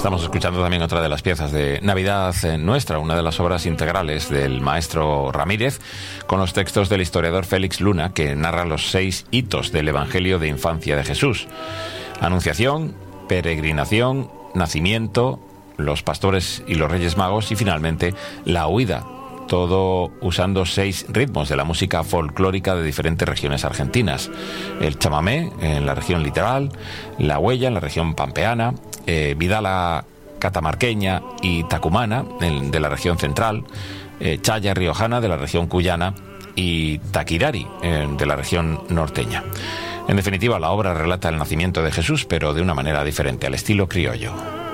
Estamos escuchando también otra de las piezas de Navidad Nuestra, una de las obras integrales del maestro Ramírez, con los textos del historiador Félix Luna, que narra los 6 hitos del Evangelio de infancia de Jesús: Anunciación, peregrinación, nacimiento, los pastores y los reyes magos y finalmente la huida. Todo usando 6 ritmos de la música folclórica de diferentes regiones argentinas: el chamamé en la región litoral, la huella en la región pampeana, vidala catamarqueña y tacumana de la región central, chaya riojana de la región cuyana y taquirari de la región norteña. En definitiva, la obra relata el nacimiento de Jesús, pero de una manera diferente, al estilo criollo.